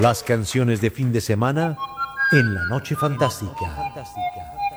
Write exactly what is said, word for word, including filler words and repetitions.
Las canciones de fin de semana en La Noche Fantástica.